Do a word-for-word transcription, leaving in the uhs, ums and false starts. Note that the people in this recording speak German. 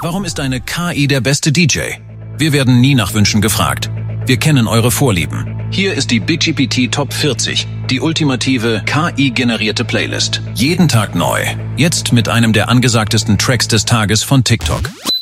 Warum ist eine K I der beste D J? Wir werden nie nach Wünschen gefragt. Wir kennen eure Vorlieben. Hier ist die BitGPT Top vierzig, die ultimative K I-generierte Playlist. Jeden Tag neu. Jetzt mit einem der angesagtesten Tracks des Tages von TikTok.